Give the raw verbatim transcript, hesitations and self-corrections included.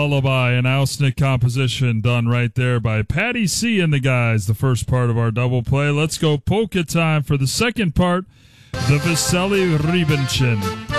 Lullaby, an Ausnick composition done right there by Patty C and the guys, the first part of our double play. Let's go polka time for the second part, the Veseli Rybinchen.